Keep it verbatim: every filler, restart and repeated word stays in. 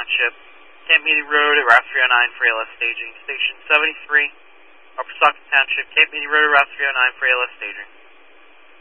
Township, Camp Meeting Road at Route three oh nine for A L S staging. Station seventy-three, Upper Sauk Township, Camp Meeting Road at Route three oh nine for A L S staging.